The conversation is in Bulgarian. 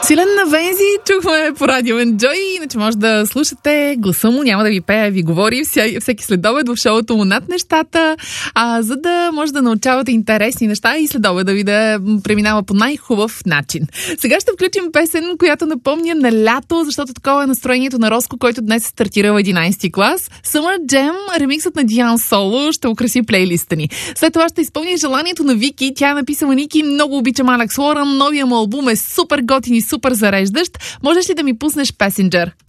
Силен на Вензи чухме по радио Enjoy, иначе може да слушате гласа му, няма да ви пее, ви говори всеки следобед в шоуто му Над нещата, за да може да научавате интересни неща и следобед да ви да преминава по най-хубав начин. Сега ще включим песен, която напомня на лято, защото такова е настроението на Роско, който днес стартира в 11 клас. Summer Jam, ремиксът на Диан Соло, ще украси плейлиста ни. След това ще изпълня желанието на Вики. Тя е написала: Ники, много обичам Алекс Лоран, новия му албум е супер готин и супер зареждащ. Можеш ли да ми пуснеш Passenger?